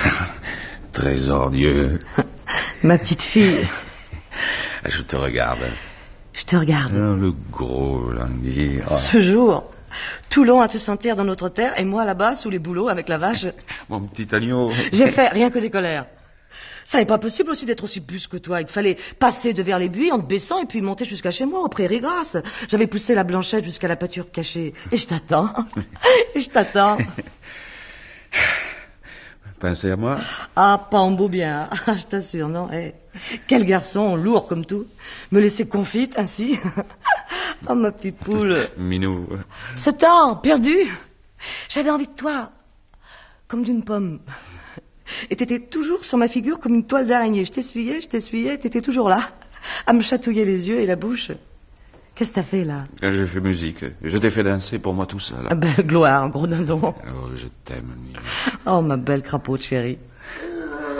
Trésor Dieu. Ma petite fille. Je te regarde. Je te regarde. Le gros languier. Oh. Ce jour, tout long à te sentir dans notre terre et moi là-bas sous les bouleaux avec la vache. Mon petit agneau. J'ai fait rien que des colères. Ça n'est pas possible aussi d'être aussi bus que toi. Il te fallait passer devers les buis en te baissant et puis monter jusqu'à chez moi, aux prairies grasses. J'avais poussé la blanchette jusqu'à la pâture cachée. Et je t'attends. Et je t'attends. Pensez à moi? Ah, pas en beau bien. Ah, je t'assure, non. Quel garçon, lourd comme tout. Me laisser confite ainsi. Oh, ma petite poule. Minou. Ce temps, perdu. J'avais envie de toi. Comme d'une pomme. Et t'étais toujours sur ma figure comme une toile d'araignée. Je t'essuyais, t'étais toujours là, à me chatouiller les yeux et la bouche. Qu'est-ce que t'as fait, là? J'ai fait musique. Je t'ai fait danser pour moi tout seul. Ah ben, gloire, gros dindon. Oh, je t'aime, Nina. Oh, ma belle crapaud de chérie.